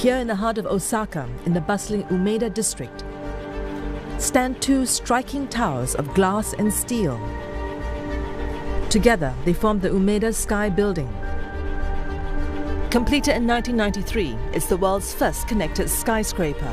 Here in the heart of Osaka, in the bustling Umeda district, stand two striking towers of glass and steel. Together, they form the Umeda Sky Building. Completed in 1993, it's the world's first connected skyscraper.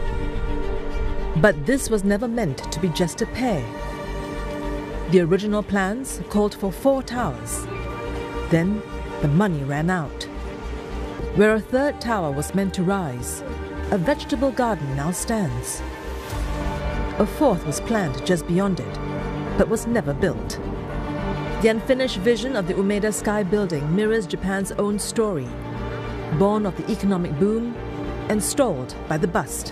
But this was never meant to be just a pair. The original plans called for 4 towers. Then, the money ran out. Where a third tower was meant to rise, a vegetable garden now stands. A fourth was planned just beyond it, but was never built. The unfinished vision of the Umeda Sky Building mirrors Japan's own story, born of the economic boom and stalled by the bust.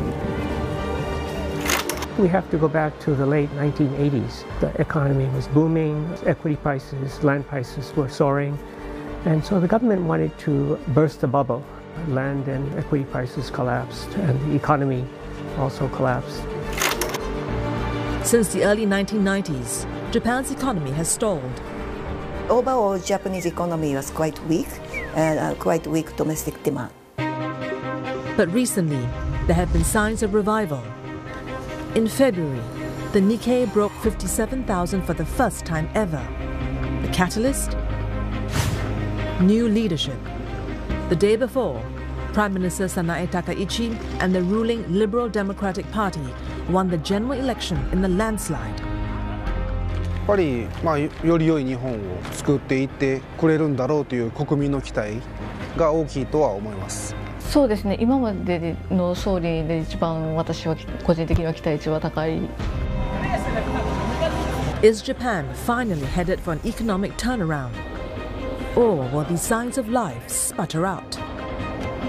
We have to go back to the late 1980s. The economy was booming, equity prices, land prices were soaring, and so the government wanted to burst the bubble. Land and equity prices collapsed, and the economy also collapsed. Since the early 1990s, Japan's economy has stalled. Overall, Japanese economy was quite weak, and quite weak domestic demand. But recently, there have been signs of revival. In February, the Nikkei broke 57,000 for the first time ever. The catalyst? New leadership. The day before, Prime Minister Sanae Takaichi and the ruling Liberal Democratic Party won the general election in a landslide. やっぱりより良い日本を作っていってくれるんだろうという国民の期待が大きいとは思います。 そうですね。今までの総理で一番私は個人的には期待値は高い。 Is Japan finally headed for an economic turnaround? Or will these signs of life sputter out?